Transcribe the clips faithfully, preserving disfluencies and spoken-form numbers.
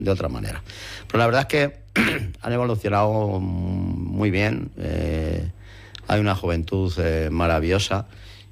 de otra manera. Pero la verdad es que han evolucionado muy bien, eh, hay una juventud eh, maravillosa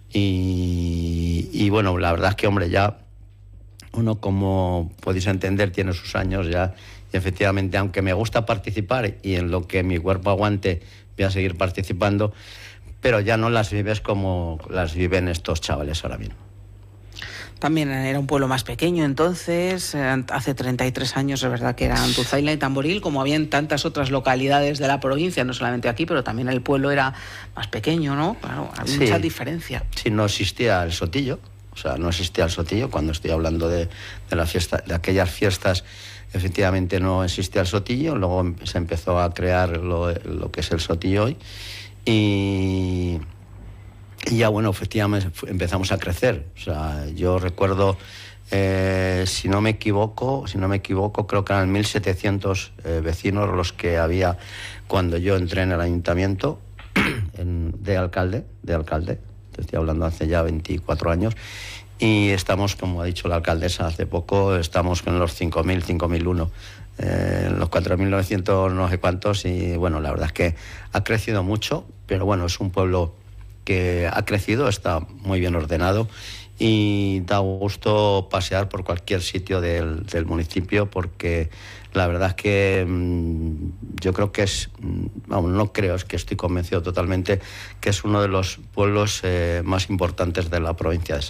y, y bueno, la verdad es que, hombre, ya uno, como podéis entender, tiene sus años ya y efectivamente, aunque me gusta participar y en lo que mi cuerpo aguante voy a seguir participando, pero ya no las vives como las viven estos chavales ahora mismo. También era un pueblo más pequeño entonces, hace treinta y tres años, es verdad que era Antuzaila y Tamboril, como había en tantas otras localidades de la provincia, no solamente aquí, pero también el pueblo era más pequeño, ¿no? Claro, había sí, mucha diferencia. Sí, no existía el Sotillo, o sea, no existía el Sotillo, cuando estoy hablando de, de, la fiesta, de aquellas fiestas, efectivamente no existía el Sotillo, luego se empezó a crear lo, lo que es el Sotillo hoy, y... Y ya, bueno, efectivamente empezamos a crecer. O sea, yo recuerdo, eh, si no me equivoco, si no me equivoco, creo que eran mil setecientos eh, vecinos los que había cuando yo entré en el ayuntamiento en, de alcalde, de alcalde. Te estoy hablando hace ya veinticuatro años. Y estamos, como ha dicho la alcaldesa hace poco, estamos con los cinco mil, cinco mil uno. Eh, los cuatro mil novecientos no sé cuántos. Y bueno, la verdad es que ha crecido mucho, pero bueno, es un pueblo que ha crecido, está muy bien ordenado y da gusto pasear por cualquier sitio del, del municipio, porque la verdad es que mmm, yo creo que es, vamos, no creo, es que estoy convencido totalmente que es uno de los pueblos eh, más importantes de la provincia de Sevilla.